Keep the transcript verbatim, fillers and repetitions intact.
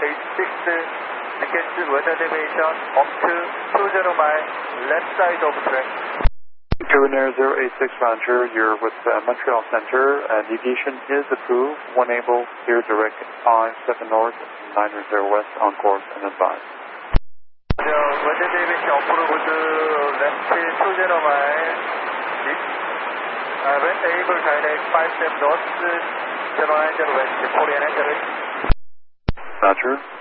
eight six, request weather deviation up to two zero mile left side of track. Turner zero eight six Roger, you're with uh, Montreal Center. Uh, deviation is approved. One able, here direct five seven north, nine zero west on course and advise. So, weather deviation approved left two zero mile. Uh, when able, direct five seven north, zero nine zero west, Korean entering. Roger.